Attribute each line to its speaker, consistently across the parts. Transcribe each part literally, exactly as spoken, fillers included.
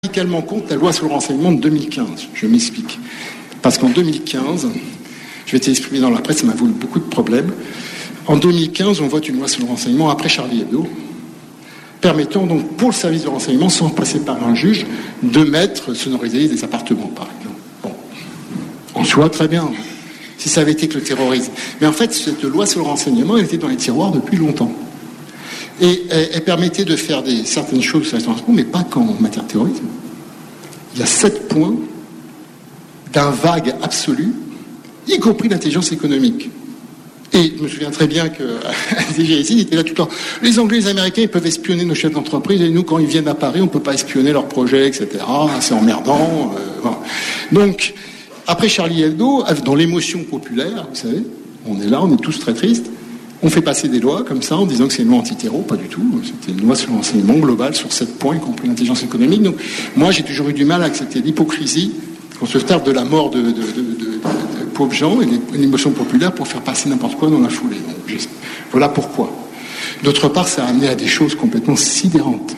Speaker 1: radicalement contre la loi sur le renseignement de deux mille quinze. Je m'explique. Parce qu'en deux mille quinze, je vais t'exprimer dans la presse, ça m'a voulu beaucoup de problèmes. En deux mille quinze, on vote une loi sur le renseignement après Charlie Hebdo, permettant donc pour le service de renseignement, sans passer par un juge, de mettre sonoriser des appartements, par exemple. Bon, en soi, très bien, si ça avait été que le terrorisme. Mais en fait, cette loi sur le renseignement, elle était dans les tiroirs depuis longtemps. Et elle, elle permettait de faire des, certaines choses sur la renseignement, mais pas qu'en matière de terrorisme. Il y a sept points d'un vague absolu, y compris l'intelligence économique. Et je me souviens très bien que D G S I était là tout le temps. Les Anglais et les Américains, ils peuvent espionner nos chefs d'entreprise, et nous, quand ils viennent à Paris, on ne peut pas espionner leurs projets, et cetera. C'est emmerdant. Euh, voilà. Donc, après Charlie Hebdo, dans l'émotion populaire, vous savez, on est là, on est tous très tristes, on fait passer des lois comme ça en disant que c'est une loi anti-terreau, pas du tout. C'était une loi sur l'enseignement global sur sept points, y compris l'intelligence économique. Donc, moi, j'ai toujours eu du mal à accepter l'hypocrisie, qu'on se tape de la mort de, de, de, de, de, de pauvres gens et l'émotion populaire pour faire passer n'importe quoi dans la foulée. Donc, je, voilà pourquoi. D'autre part, ça a amené à des choses complètement sidérantes.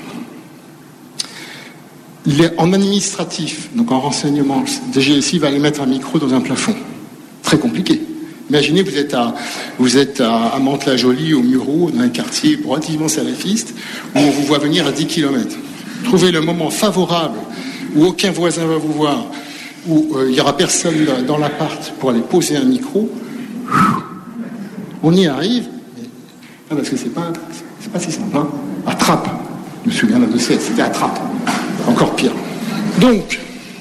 Speaker 1: Les, en administratif, donc en renseignement, D G S I va aller mettre un micro dans un plafond. Très compliqué. Imaginez, vous êtes à, vous êtes à, à Mantes-la-Jolie, au Mureau, dans un quartier relativement salafiste, où on vous voit venir à dix kilomètres. Trouvez le moment favorable où aucun voisin va vous voir, où il euh, n'y aura personne dans l'appart pour aller poser un micro. On y arrive, mais, ah, parce que c'est pas, c'est pas si simple. Hein. À Trappes, je me souviens d'un dossier, c'était à Trappes. Encore pire. Donc,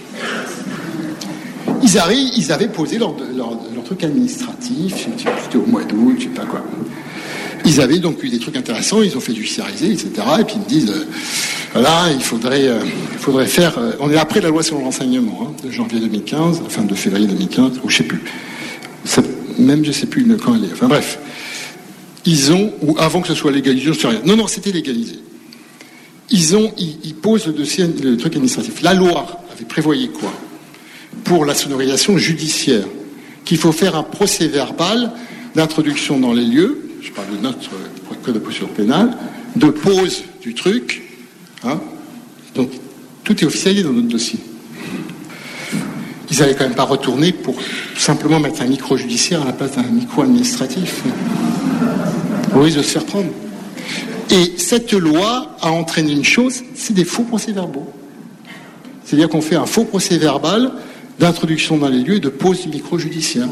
Speaker 1: ils arrivent, ils avaient posé leur, leur, leur truc administratif, c'était au mois d'août, je sais pas quoi. Ils avaient donc eu des trucs intéressants, ils ont fait judiciariser, et cetera. Et puis ils me disent, euh, voilà, il faudrait, euh, il faudrait faire. Euh, on est après la loi sur le renseignement, hein, de janvier deux mille quinze, enfin de février deux mille quinze, ou je sais plus. Ça, même je sais plus quand elle est. Enfin bref, ils ont, ou avant que ce soit légalisé, je ne sais rien. Non, non, c'était légalisé. Ils ont, ils, ils posent le dossier, le truc administratif. La loi avait prévoyé quoi? Pour la sonorisation judiciaire, qu'il faut faire un procès verbal d'introduction dans les lieux, je parle de notre code de procédure pénale, de pose du truc, hein. Donc tout est officialisé dans notre dossier. Ils n'allaient quand même pas retourner pour simplement mettre un micro judiciaire à la place d'un micro administratif. Au risque de se faire prendre. Et cette loi a entraîné une chose, c'est des faux procès-verbaux. C'est-à-dire qu'on fait un faux procès-verbal d'introduction dans les lieux et de pose du micro judiciaire.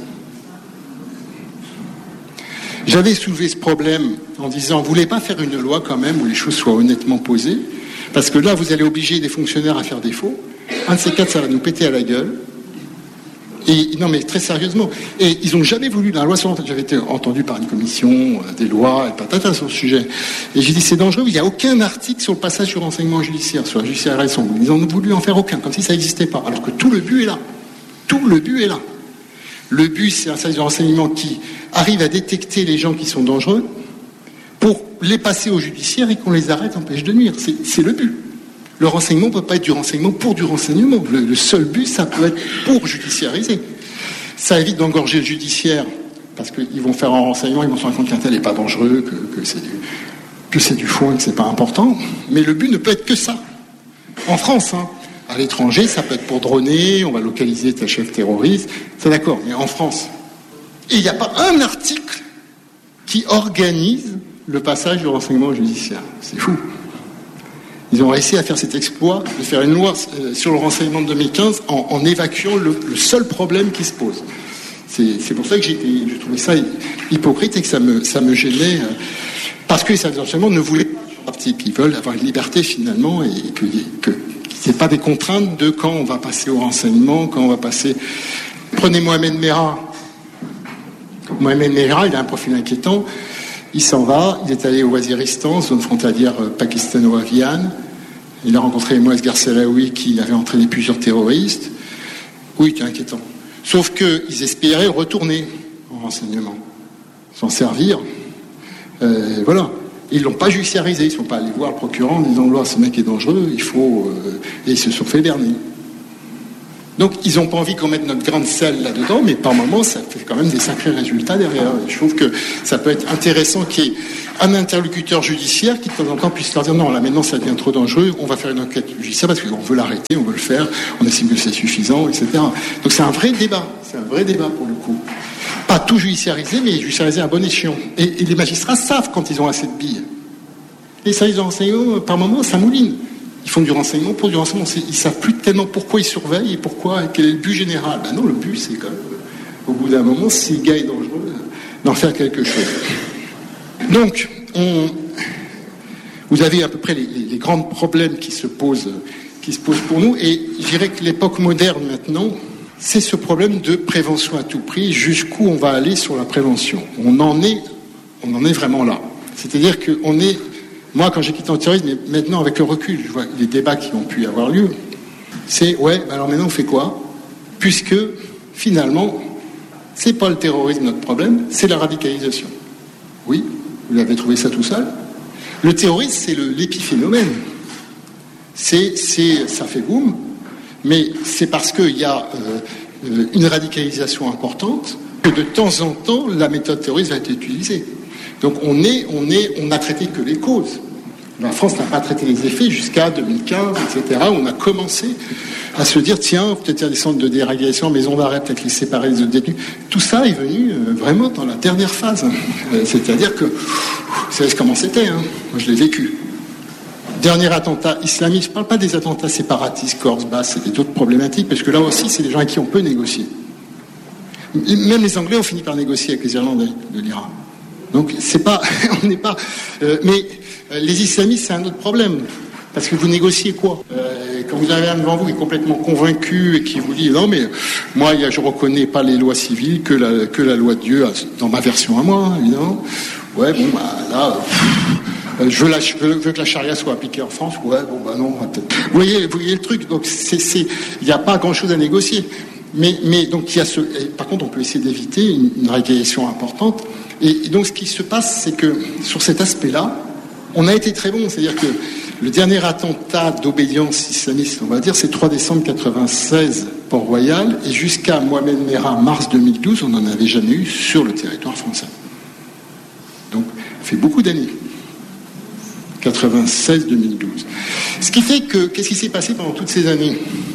Speaker 1: J'avais soulevé ce problème en disant, vous ne voulez pas faire une loi quand même où les choses soient honnêtement posées, parce que là, vous allez obliger des fonctionnaires à faire des faux. Un de ces quatre, ça va nous péter à la gueule. Et non, mais très sérieusement. Et ils n'ont jamais voulu la loi sur l'enseignement. J'avais été entendu par une commission, euh, des lois, et patata sur le sujet. Et j'ai dit, c'est dangereux, il n'y a aucun article sur le passage sur renseignement judiciaire, sur la judiciarisation. Ils n'ont voulu en faire aucun, comme si ça n'existait pas. Alors que tout le but est là. Tout le but est là. Le but, c'est un service de renseignement qui arrive à détecter les gens qui sont dangereux pour les passer au judiciaire et qu'on les arrête, empêche de nuire. C'est, c'est le but. Le renseignement ne peut pas être du renseignement pour du renseignement. Le, le seul but, ça peut être pour judiciariser. Ça évite d'engorger le judiciaire, parce qu'ils vont faire un renseignement, ils vont se rendre compte qu'un tel n'est pas dangereux, que, que, c'est du, que c'est du foin, que c'est pas important. Mais le but ne peut être que ça. En France, hein. À l'étranger, ça peut être pour droner, on va localiser tel chef terroriste, c'est d'accord, mais en France. Et il n'y a pas un article qui organise le passage du renseignement judiciaire. C'est fou. Ils ont réussi à faire cet exploit de faire une loi sur le renseignement de deux mille quinze en, en évacuant le, le seul problème qui se pose. C'est, c'est pour ça que j'ai, j'ai trouvé ça hypocrite et que ça me, ça me gênait, euh, parce que les services de renseignement ne voulaient pas ce article. Ils veulent avoir une liberté finalement et que, que qu'il n'y ait pas des contraintes de quand on va passer au renseignement, quand on va passer... Prenez Mohamed Merah. Mohamed Merah, il a un profil inquiétant. Il s'en va, il est allé au Waziristan, zone frontalière pakistano-afghane. Il a rencontré Mouaz Garcelaoui qui avait entraîné plusieurs terroristes. Oui, c'est inquiétant. Sauf qu'ils espéraient retourner au renseignement, s'en servir. Euh, voilà. Ils ne l'ont pas judiciarisé. Ils ne sont pas allés voir le procureur en disant oh, « ce mec est dangereux, il faut... Euh... » Et ils se sont fait berner. Donc, ils n'ont pas envie qu'on mette notre grain de sel là-dedans, mais par moments, ça fait quand même des sacrés résultats derrière. Et je trouve que ça peut être intéressant qu'il y ait un interlocuteur judiciaire qui de temps en temps puisse leur dire non, là maintenant ça devient trop dangereux, on va faire une enquête judiciaire parce qu'on veut l'arrêter, on veut le faire, on estime que c'est suffisant, et cetera. Donc c'est un vrai débat, c'est un vrai débat pour le coup. Pas tout judiciarisé, mais judiciarisé à bon escient. Et, et les magistrats savent quand ils ont assez de billes. Les services de renseignement, par moments, ça mouline. Ils font du renseignement pour du renseignement. Ils ne savent plus tellement pourquoi ils surveillent et pourquoi, quel est le but général. Ben non, le but, c'est quand même, au bout d'un moment, si le gars est dangereux, d'en faire quelque chose. Donc, on, vous avez à peu près les, les, les grands problèmes qui se posent, qui se posent pour nous. Et je dirais que l'époque moderne, maintenant, c'est ce problème de prévention à tout prix. Jusqu'où on va aller sur la prévention. On en est, on en est vraiment là. C'est-à-dire qu'on est... Moi, quand j'ai quitté l'antiterrorisme, mais maintenant, avec le recul, je vois les débats qui ont pu avoir lieu, c'est, ouais, alors maintenant, on fait quoi ? Puisque, finalement, c'est pas le terrorisme notre problème, c'est la radicalisation. Oui, vous avez trouvé ça tout seul. Le terrorisme, c'est le, l'épiphénomène. C'est, c'est, ça fait boum, mais c'est parce qu'il y a euh, une radicalisation importante que de temps en temps, la méthode terroriste va être utilisée. Donc on est, on est, on n'a traité que les causes. La France n'a pas traité les effets jusqu'à deux mille quinze, et cetera. On a commencé à se dire tiens, peut-être il y a des centres de dérégulation, maison d'arrêt, peut-être les séparer des autres détenus. Tout ça est venu euh, vraiment dans la dernière phase. Euh, c'est-à-dire que vous savez comment c'était. Hein. Moi, je l'ai vécu. Dernier attentat islamiste. Je ne parle pas des attentats séparatistes, Corse, Basse, c'est d'autres problématiques, parce que là aussi, c'est des gens avec qui on peut négocier. Même les Anglais ont fini par négocier avec les Irlandais de l'Iran. Donc c'est pas, on n'est pas. Euh, mais euh, les islamistes, c'est un autre problème, parce que vous négociez quoi euh, Quand vous avez un devant vous qui est complètement convaincu et qui vous dit non mais moi y a, je reconnais pas les lois civiles que la que la loi de Dieu dans ma version à moi, évidemment. Ouais bon bah là. Euh, Je veux, la, je veux que la charia soit appliquée en France. Ouais, bon, bah non. Peut-être. Vous voyez, vous voyez le truc. Donc, c'est, c'est, il n'y a pas grand-chose à négocier. Mais, mais donc, il y a ce. Par contre, on peut essayer d'éviter une, une radicalisation importante. Et, et donc, ce qui se passe, c'est que sur cet aspect-là, on a été très bon. C'est-à-dire que le dernier attentat d'obédience islamiste, on va dire, c'est trois décembre quatre-vingt-seize, Port-Royal, et jusqu'à Mohamed Merah, mars deux mille douze, on n'en avait jamais eu sur le territoire français. Donc, ça fait beaucoup d'années. quatre-vingt-seize deux mille douze. Ce qui fait que, qu'est-ce qui s'est passé pendant toutes ces années ?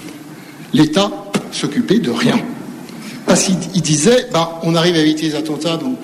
Speaker 1: L'État s'occupait de rien. Parce qu'il il disait, bah, on arrive à éviter les attentats, donc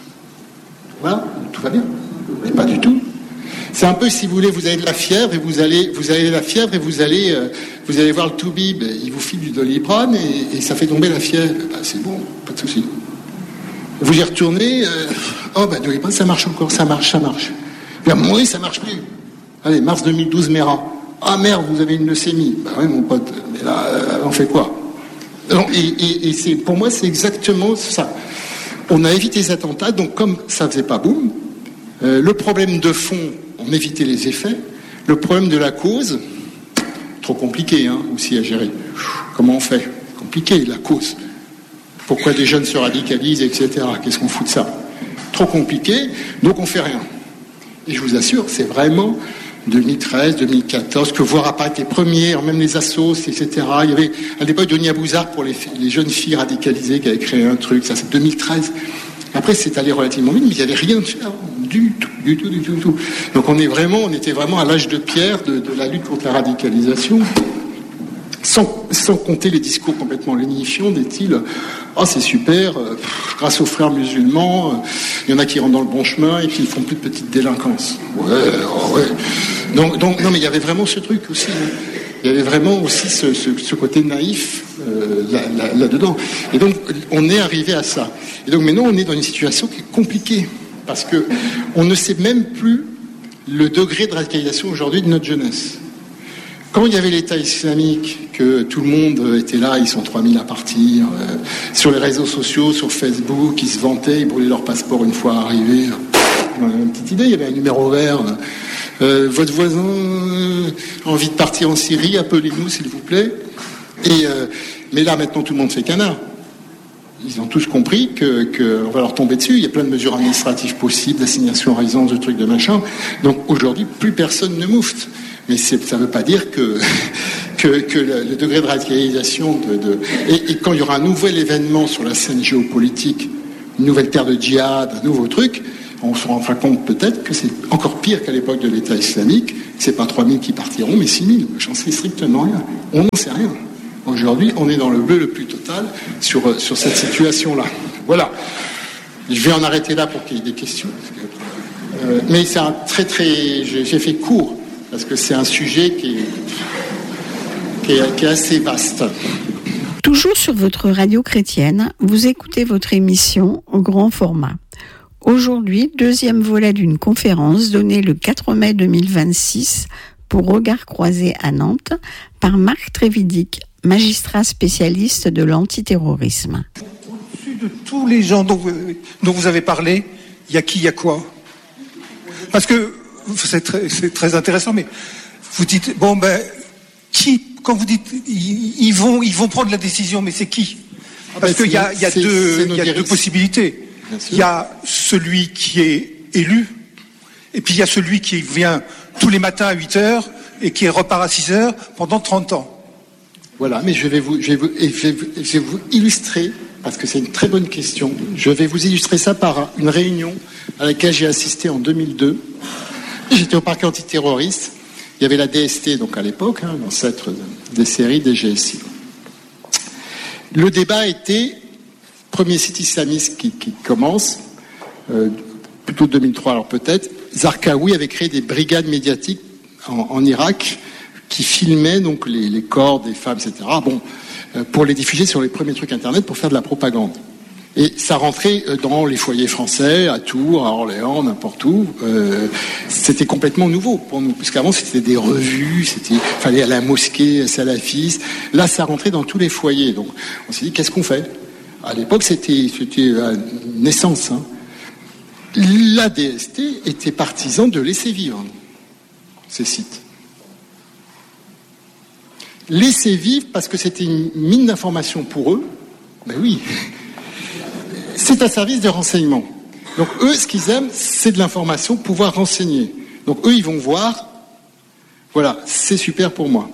Speaker 1: voilà, tout va bien. Mais pas du tout. C'est un peu, si vous voulez, vous avez de la fièvre et vous allez, vous avez de la fièvre et vous allez, euh, vous allez voir le Toubib, il vous file du Doliprane et, et ça fait tomber la fièvre. Bah, c'est bon, pas de souci. Vous y retournez, euh, oh bah Doliprane, ça marche encore, ça marche, ça marche. Puis à mon avis, ça marche plus. Allez, mars deux mille douze, Merah. Ah merde, vous avez une leucémie. Bah oui, mon pote, mais là, euh, on fait quoi ? Non, et, et, et c'est, pour moi, c'est exactement ça. On a évité les attentats, donc comme ça faisait pas boum, euh, le problème de fond, on évitait les effets. Le problème de la cause, trop compliqué, hein, aussi à gérer. Comment on fait ? Compliqué, la cause. Pourquoi des jeunes se radicalisent, et cetera. Qu'est-ce qu'on fout de ça ? Trop compliqué, donc on fait rien. Et je vous assure, c'est vraiment deux mille treize, deux mille quatorze, que voir apparaître les premiers, même les assos, et cetera. Il y avait, à l'époque, Denis Abouzard pour les, les jeunes filles radicalisées qui avaient créé un truc, ça c'est deux mille treize. Après, c'est allé relativement vite, mais il n'y avait rien de faire, du tout, du tout, du tout, du tout. Donc on est vraiment, on était vraiment à l'âge de pierre de, de la lutte contre la radicalisation. Sans, sans compter les discours complètement lénifiants des styles « Oh, c'est super, euh, pff, grâce aux frères musulmans, il euh, y en a qui rentrent dans le bon chemin et qui ne font plus de petites délinquances. » Ouais, oh ouais. Donc, donc, non, mais il y avait vraiment ce truc aussi. Hein. Il y avait vraiment aussi ce, ce, ce côté naïf euh, là, là, là-dedans. Et donc, on est arrivé à ça. Et donc, maintenant, on est dans une situation qui est compliquée parce qu'on ne sait même plus le degré de radicalisation aujourd'hui de notre jeunesse. Quand il y avait l'État islamique, que tout le monde était là, ils sont trois mille à partir, euh, sur les réseaux sociaux, sur Facebook, ils se vantaient, ils brûlaient leur passeport une fois arrivés. On avait une petite idée, il y avait un numéro vert. Euh, votre voisin euh, a envie de partir en Syrie, appelez-nous s'il vous plaît. Et, euh, mais là, maintenant, tout le monde fait canard. Ils ont tous compris que, que on va leur tomber dessus. Il y a plein de mesures administratives possibles, d'assignation à résidence, de trucs de machin. Donc aujourd'hui, plus personne ne moufte. Mais c'est, ça ne veut pas dire que, que, que le, le degré de radicalisation... De, de, et, et quand il y aura un nouvel événement sur la scène géopolitique, une nouvelle terre de djihad, un nouveau truc, On se rendra compte peut-être que c'est encore pire qu'à l'époque de l'État islamique. C'est pas trois mille qui partiront, mais six mille. J'en sais strictement rien. On n'en sait rien. Aujourd'hui, on est dans le bleu le plus total sur, sur cette situation-là. Voilà. Je vais en arrêter là pour qu'il y ait des questions. Euh, mais c'est un très très... J'ai, j'ai fait court, parce que c'est un sujet qui est, qui est, qui est assez vaste.
Speaker 2: Toujours sur votre radio chrétienne, vous écoutez votre émission au grand format. Aujourd'hui, deuxième volet d'une conférence donnée le quatre mai deux mille vingt-six pour Regard Croisé à Nantes par Marc Trévidic, magistrat spécialiste de l'antiterrorisme.
Speaker 3: Au-dessus de tous les gens dont vous, dont vous avez parlé, il y a qui, il y a quoi ? Parce que c'est très, c'est très intéressant, mais vous dites, bon ben, qui, quand vous dites, ils, ils, vont, ils vont prendre la décision, mais c'est qui ? Parce qu'il y a, il y a, deux, il y a deux possibilités. Il y a celui qui est élu, et puis il y a celui qui vient tous les matins à huit heures et qui repart à six heures pendant trente ans.
Speaker 1: Voilà, mais je vais vous, je vais vous, je vais vous, je vais vous illustrer, parce que c'est une très bonne question, je vais vous illustrer ça par une réunion à laquelle j'ai assisté en deux mille deux. J'étais au parquet antiterroriste, il y avait la D S T, donc à l'époque, hein, l'ancêtre des séries des G S I. Le débat était... Premier site islamiste qui, qui commence, euh, plutôt deux mille trois alors peut-être, Zarqawi avait créé des brigades médiatiques en, en Irak qui filmaient donc les, les corps des femmes, et cetera. Bon, euh, pour les diffuser sur les premiers trucs internet pour faire de la propagande. Et ça rentrait dans les foyers français, à Tours, à Orléans, n'importe où. Euh, c'était complètement nouveau pour nous, puisqu'avant c'était des revues, c'était fallait aller à la mosquée salafiste. Là, ça rentrait dans tous les foyers. Donc, on s'est dit qu'est-ce qu'on fait ? À l'époque, c'était, c'était la naissance. Hein. La D S T était partisan de laisser vivre ces sites. Laisser vivre parce que c'était une mine d'information pour eux. Ben oui, c'est un service de renseignement. Donc eux, ce qu'ils aiment, c'est de l'information, pouvoir renseigner. Donc eux, ils vont voir, voilà, c'est super pour moi.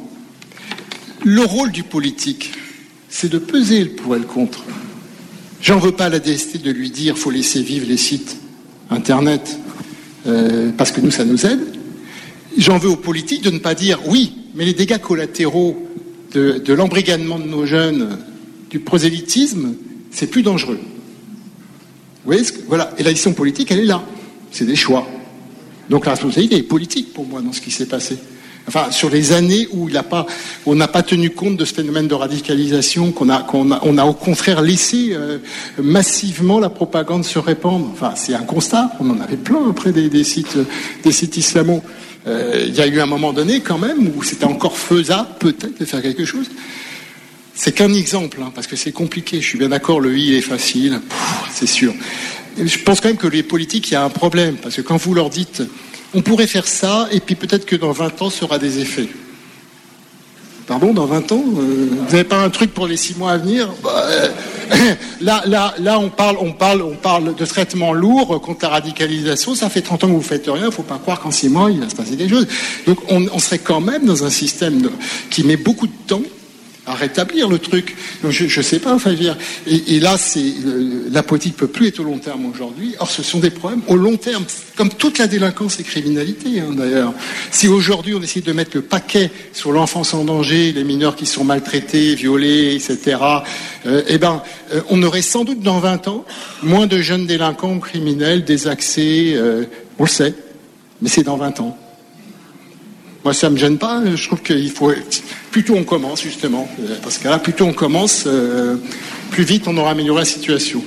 Speaker 1: Le rôle du politique, c'est de peser le pour et le contre. J'en veux pas à la D S T de lui dire faut laisser vivre les sites internet euh, parce que nous ça nous aide. J'en veux aux politiques de ne pas dire oui, mais les dégâts collatéraux de, de l'embrigadement de nos jeunes, du prosélytisme, c'est plus dangereux. Vous voyez ce que, voilà. Et la décision politique, elle est là. C'est des choix. Donc la responsabilité est politique pour moi dans ce qui s'est passé. Enfin, sur les années où il a pas, on n'a pas tenu compte de ce phénomène de radicalisation, qu'on a, qu'on a, on a au contraire laissé euh, massivement la propagande se répandre. Enfin, c'est un constat. On en avait plein après des, des sites, des sites islamo. Euh, il y a eu un moment donné quand même où c'était encore faisable peut-être de faire quelque chose. C'est qu'un exemple, hein, parce que c'est compliqué. Je suis bien d'accord, le i est facile, Pff, c'est sûr. Je pense quand même que les politiques, il y a un problème, parce que quand vous leur dites on pourrait faire ça, et puis peut-être que dans vingt ans, ça aura des effets. Pardon, dans vingt ans euh, vous n'avez pas un truc pour les six mois à venir bah, euh, là, là, là, on parle, on, parle, on parle de traitement lourd contre la radicalisation. Ça fait trente ans que vous ne faites rien. Il ne faut pas croire qu'en six mois, il va se passer des choses. Donc, on, on serait quand même dans un système de, qui met beaucoup de temps à rétablir le truc. Donc je ne sais pas, enfin, je veux dire, et, et là, c'est, euh, la politique ne peut plus être au long terme aujourd'hui. Or, ce sont des problèmes au long terme, comme toute la délinquance et criminalité, hein, d'ailleurs. Si aujourd'hui, on essaie de mettre le paquet sur l'enfance en danger, les mineurs qui sont maltraités, violés, et cetera, euh, eh ben, euh, on aurait sans doute dans vingt ans moins de jeunes délinquants ou criminels désaxés, euh, on le sait, mais c'est dans vingt ans. Moi, ça ne me gêne pas. Je trouve qu'il faut... Plus tôt on commence, justement. Parce que là, plus tôt on commence, euh, plus vite on aura amélioré la situation.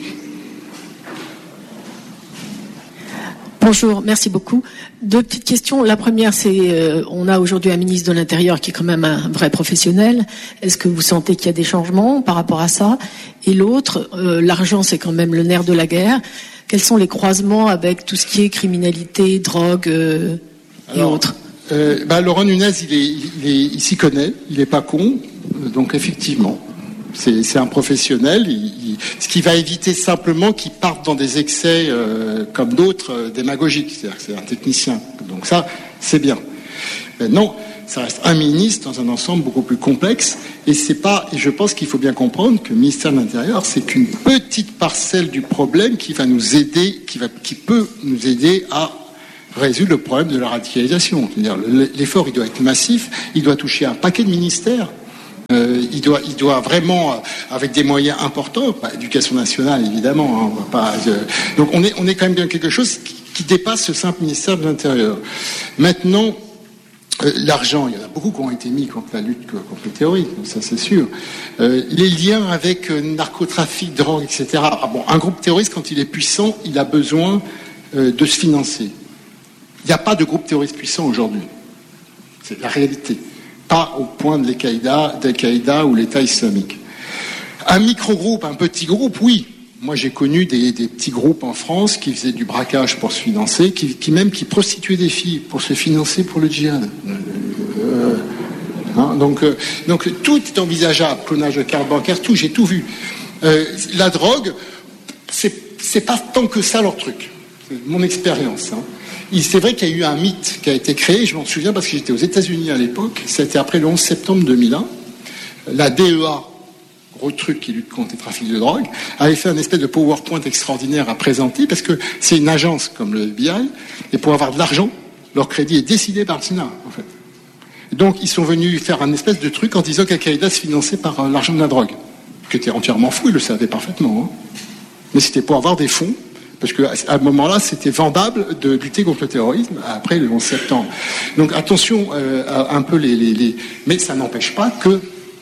Speaker 4: Bonjour, merci beaucoup. Deux petites questions. La première, c'est, euh, on a aujourd'hui un ministre de l'Intérieur qui est quand même un vrai professionnel. Est-ce que vous sentez qu'il y a des changements par rapport à ça ? Et l'autre, euh, l'argent, c'est quand même le nerf de la guerre. Quels sont les croisements avec tout ce qui est criminalité, drogue euh, et Alors, autres ?
Speaker 1: Euh, bah, Laurent Nunez, il, est, il, est, il s'y connaît, il n'est pas con, donc effectivement, c'est, c'est un professionnel. Il, il, ce qui va éviter simplement qu'il parte dans des excès euh, comme d'autres euh, démagogiques, c'est-à-dire que c'est un technicien. Donc ça, c'est bien. Maintenant, ça reste un ministre dans un ensemble beaucoup plus complexe. Et c'est pas, et je pense qu'il faut bien comprendre que le ministère de l'Intérieur, c'est qu'une petite parcelle du problème qui va nous aider, qui va, qui peut nous aider à résoudre le problème de la radicalisation. C'est-à-dire, l'effort, il doit être massif, il doit toucher un paquet de ministères. Euh, il doit, il doit vraiment, euh, avec des moyens importants, bah, éducation nationale évidemment, hein, on va pas. Euh, donc on est, on est quand même bien quelque chose qui, qui dépasse ce simple ministère de l'Intérieur. Maintenant, euh, l'argent, il y en a beaucoup qui ont été mis contre la lutte contre le terrorisme, ça c'est sûr. Euh, les liens avec euh, narcotrafic, drogue, et cetera. Ah, bon, un groupe terroriste, quand il est puissant, il a besoin euh, de se financer. Il n'y a pas de groupe terroriste puissant aujourd'hui. C'est la réalité. Pas au point de l'Al-Qaïda, d'Al-Qaïda ou l'État islamique. Un micro-groupe, un petit groupe, oui. Moi, j'ai connu des, des petits groupes en France qui faisaient du braquage pour se financer, qui, qui même qui prostituaient des filles pour se financer pour le djihad. Euh, hein, donc, euh, donc tout est envisageable, clonage de carte bancaire, tout, j'ai tout vu. Euh, la drogue, c'est, c'est pas tant que ça leur truc. C'est mon expérience. Hein. C'est vrai qu'il y a eu un mythe qui a été créé, je m'en souviens parce que j'étais aux États-Unis à l'époque, c'était après le onze septembre deux mille un. La D E A, gros truc qui lutte contre les trafics de drogue, avait fait un espèce de PowerPoint extraordinaire à présenter parce que c'est une agence comme le F B I, et pour avoir de l'argent, leur crédit est décidé par le Sénat, en fait. Donc ils sont venus faire un espèce de truc en disant qu'Al-Qaïda se finançait par l'argent de la drogue, qui était entièrement fou, ils le savaient parfaitement. Hein. Mais c'était pour avoir des fonds. Parce qu'à ce moment-là, c'était vendable de lutter contre le terrorisme après le onze septembre. Donc attention euh, à un peu les, les, les... Mais ça n'empêche pas que,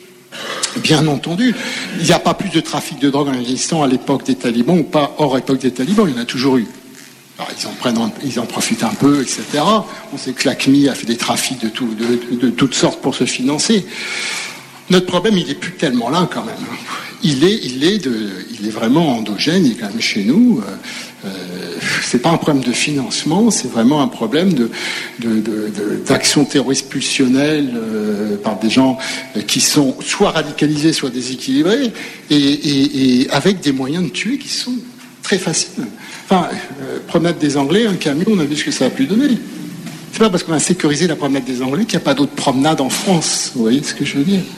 Speaker 1: bien entendu, il n'y a pas plus de trafic de drogue en Afghanistan à l'époque des talibans ou pas hors époque des talibans, il y en a toujours eu. Alors, ils en prennent, un, ils en profitent un peu, et cetera. On sait que l'A C M I a fait des trafics de, tout, de, de, de toutes sortes pour se financer. Notre problème, il n'est plus tellement là quand même. Il est, il est, de, il est vraiment endogène, il est quand même chez nous. Euh, c'est pas un problème de financement, c'est vraiment un problème de, de, de, de, d'action terroriste pulsionnelle euh, par des gens qui sont soit radicalisés, soit déséquilibrés, et, et, et avec des moyens de tuer qui sont très faciles. Enfin, euh, promenade des Anglais, un camion, on a vu ce que ça a pu donner. C'est pas parce qu'on a sécurisé la promenade des Anglais qu'il n'y a pas d'autres promenades en France. Vous voyez ce que je veux dire?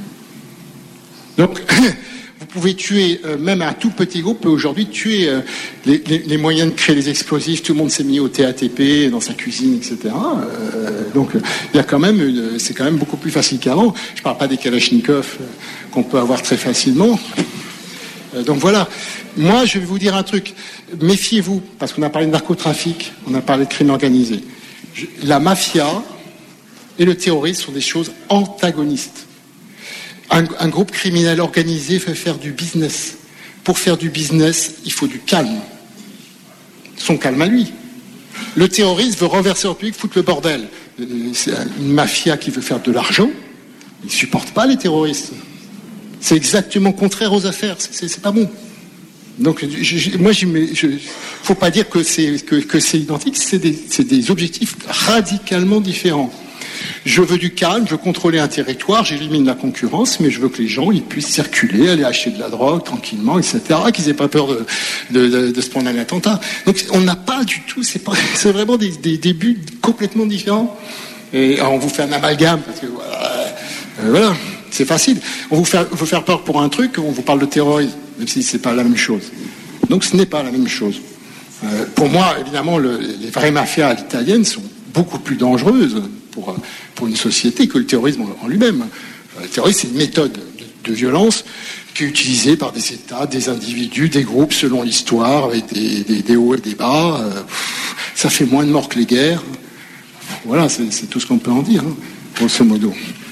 Speaker 1: Donc, vous pouvez tuer, euh, même un tout petit groupe peut aujourd'hui tuer euh, les, les, les moyens de créer des explosifs. Tout le monde s'est mis au T A T P dans sa cuisine, et cetera. Euh, donc, il y a quand même, une, c'est quand même beaucoup plus facile qu'avant. Je ne parle pas des Kalachnikov euh, qu'on peut avoir très facilement. Euh, donc voilà. Moi, je vais vous dire un truc. Méfiez-vous, parce qu'on a parlé de narcotrafic, on a parlé de crime organisé. Je, la mafia et le terrorisme sont des choses antagonistes. Un, un groupe criminel organisé veut faire du business. Pour faire du business, il faut du calme. Son calme à lui. Le terroriste veut renverser en public, foutre le bordel. C'est une mafia qui veut faire de l'argent. Ils ne supportent pas les terroristes. C'est exactement contraire aux affaires. C'est, c'est, c'est pas bon. Donc, je, je, moi, il ne faut pas dire que c'est, que, que c'est identique. C'est des, c'est des objectifs radicalement différents. Je veux du calme, je veux contrôler un territoire, j'élimine la concurrence, mais je veux que les gens ils puissent circuler, aller acheter de la drogue tranquillement, et cetera, qu'ils n'aient pas peur de, de, de, de se prendre un attentat. Donc on n'a pas du tout, c'est, pas, c'est vraiment des, des, des buts complètement différents. Et alors, on vous fait un amalgame, parce que voilà, euh, voilà c'est facile. On vous fait, veut faire peur pour un truc, on vous parle de terrorisme, même si c'est pas la même chose. Donc ce n'est pas la même chose. Euh, pour moi, évidemment, le, les vraies mafias italiennes sont beaucoup plus dangereuses pour, pour une société que le terrorisme en lui-même. Le terrorisme, c'est une méthode de, de violence qui est utilisée par des États, des individus, des groupes selon l'histoire, avec des, des, des hauts et des bas. Ça fait moins de morts que les guerres. Voilà, c'est, c'est tout ce qu'on peut en dire, hein, grosso modo.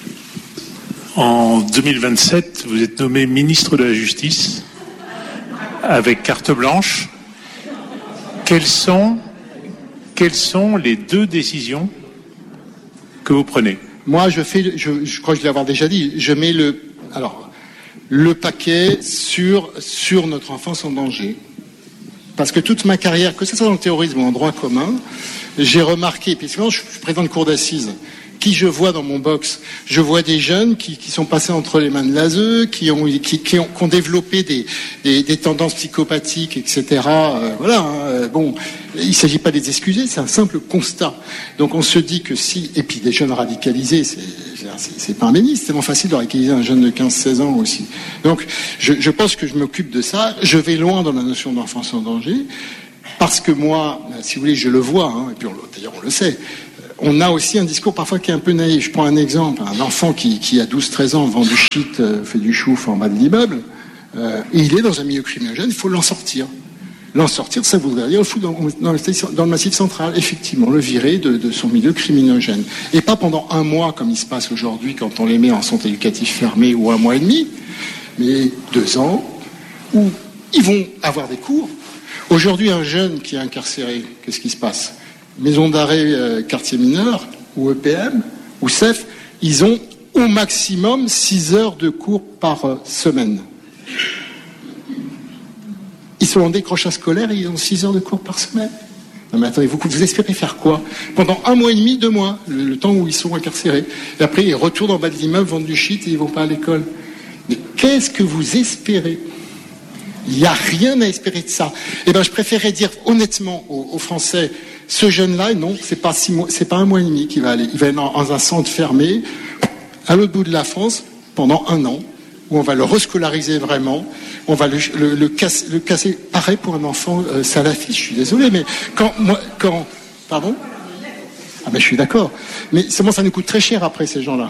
Speaker 5: En deux mille vingt-sept, vous êtes nommé ministre de la Justice avec carte blanche. Quelles sont, quelles sont les deux décisions que vous prenez?
Speaker 1: Moi, je fais, je, je crois que je l'ai avoir déjà dit, je mets le, alors, le paquet sur, sur notre enfance en danger. Parce que toute ma carrière, que ce soit dans le terrorisme ou en droit commun, j'ai remarqué, puis souvent je suis président de cour d'assises, Qui je vois dans mon box? Je vois des jeunes qui, qui sont passés entre les mains de l'A S E, qui ont, qui, qui ont, qui ont développé des, des, des tendances psychopathiques, et cetera. Euh, voilà. Hein, bon, il ne s'agit pas de les excuser, c'est un simple constat. Donc on se dit que si, et puis des jeunes radicalisés, c'est, c'est, c'est pas un béni, c'est tellement facile de radicaliser un jeune de quinze seize ans aussi. Donc je, je pense que je m'occupe de ça. Je vais loin dans la notion d'enfance en danger, parce que moi, si vous voulez, je le vois, hein, et puis on, d'ailleurs on le sait. On a aussi un discours parfois qui est un peu naïf. Je prends un exemple, un enfant qui, qui a douze treize ans vend du shit, euh, fait du chouf en bas de l'immeuble, euh, et il est dans un milieu criminogène, il faut l'en sortir. L'en sortir, ça voudrait dire le foutre dans, dans, le, dans le massif central, effectivement, le virer de, de son milieu criminogène. Et pas pendant un mois, comme il se passe aujourd'hui quand on les met en centre éducatif fermé, ou un mois et demi, mais deux ans, où ils vont avoir des cours. Aujourd'hui, un jeune qui est incarcéré, qu'est-ce qui se passe ? Maison d'arrêt euh, quartier mineur, ou E P M, ou C E F, ils ont au maximum six heures de cours par euh, semaine. Ils sont en décrochage scolaire et ils ont six heures de cours par semaine. Non mais attendez, vous, vous espérez faire quoi? Pendant un mois et demi, deux mois, le, le temps où ils sont incarcérés. Et après, ils retournent en bas de l'immeuble, vendent du shit et ils vont pas à l'école. Mais qu'est-ce que vous espérez? Il n'y a rien à espérer de ça. Eh ben, je préférais dire honnêtement aux, aux Français, ce jeune-là, non, c'est pas six mois, c'est pas un mois et demi qu'il va aller. Il va aller dans, dans un centre fermé, à l'autre bout de la France, pendant un an, où on va le rescolariser vraiment. On va le, le, le, casser, le casser. Pareil pour un enfant euh, salafiste. Je suis désolé, mais quand moi, quand, pardon. Ah ben, je suis d'accord. Mais seulement, ça nous coûte très cher après ces gens-là.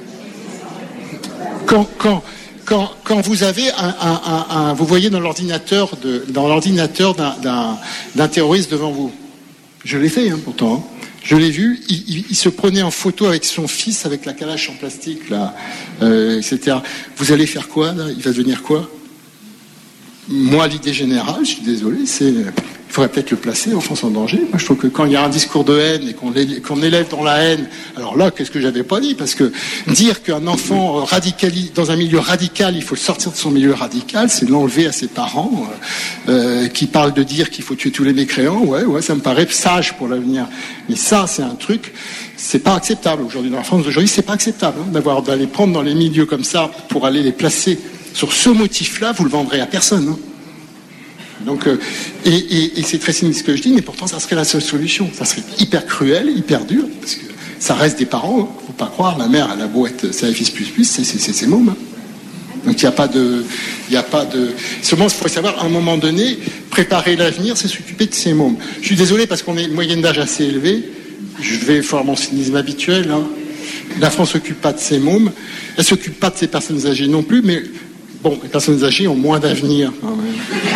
Speaker 1: Quand, quand. Quand, quand vous avez un, un, un, un, vous voyez dans l'ordinateur de, dans l'ordinateur d'un, d'un, d'un terroriste devant vous. Je l'ai fait, hein, pourtant. Hein. Je l'ai vu. Il, il, il se prenait en photo avec son fils, avec la calache en plastique, là, euh, et cetera. Vous allez faire quoi, là? Il va devenir quoi? Moi, l'idée générale, je suis désolé, c'est, il faudrait peut-être le placer, enfance en danger. Moi, je trouve que quand il y a un discours de haine et qu'on, qu'on élève dans la haine, alors là, qu'est-ce que j'avais pas dit? Parce que dire qu'un enfant radicalise, dans un milieu radical, il faut sortir de son milieu radical, c'est l'enlever à ses parents, euh, qui parlent de dire qu'il faut tuer tous les mécréants. Ouais, ouais, ça me paraît sage pour l'avenir. Mais ça, c'est un truc, c'est pas acceptable aujourd'hui. Dans la France d'aujourd'hui, c'est pas acceptable, hein, d'avoir, d'aller prendre dans les milieux comme ça pour aller les placer. Sur ce motif-là, vous le vendrez à personne. Hein. Donc, euh, et, et, et c'est très cynique ce que je dis, mais pourtant, ça serait la seule solution. Ça serait hyper cruel, hyper dur, parce que ça reste des parents. Hein. Faut pas croire, la mère, elle a beau être salafiste plus plus, c'est c'est, c'est, c'est môme. Hein. Donc, il n'y a pas de, il n'y a pas de. Seulement, il faut savoir, à un moment donné, préparer l'avenir, c'est s'occuper de ces mômes. Je suis désolé parce qu'on est une moyenne d'âge assez élevée. Je vais faire mon cynisme habituel. Hein. La France s'occupe pas de ses mômes, elle s'occupe pas de ses personnes âgées non plus, mais bon, les personnes âgées ont moins d'avenir. Quand même.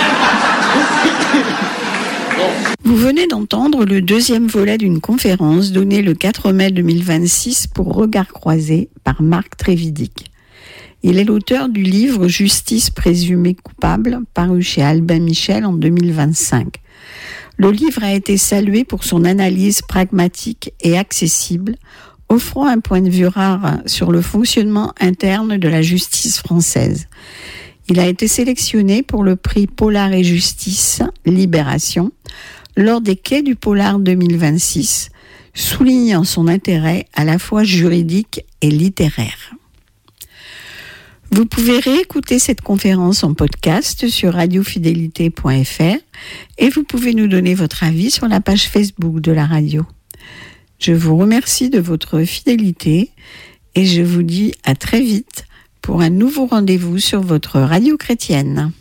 Speaker 2: Vous venez d'entendre le deuxième volet d'une conférence donnée le quatre mai deux mille vingt-six pour Regards croisés par Marc Trévidic. Il est l'auteur du livre Justice présumée coupable, paru chez Albin Michel en deux mille vingt-cinq. Le livre a été salué pour son analyse pragmatique et accessible, offrant un point de vue rare sur le fonctionnement interne de la justice française. Il a été sélectionné pour le prix Polar et Justice, Libération, lors des Quais du Polar deux mille vingt-six, soulignant son intérêt à la fois juridique et littéraire. Vous pouvez réécouter cette conférence en podcast sur radio fidélité point f r et vous pouvez nous donner votre avis sur la page Facebook de la radio. Je vous remercie de votre fidélité et je vous dis à très vite pour un nouveau rendez-vous sur votre radio chrétienne.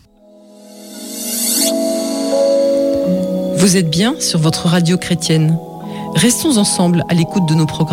Speaker 6: Vous êtes bien sur votre radio chrétienne. Restons ensemble à l'écoute de nos programmes.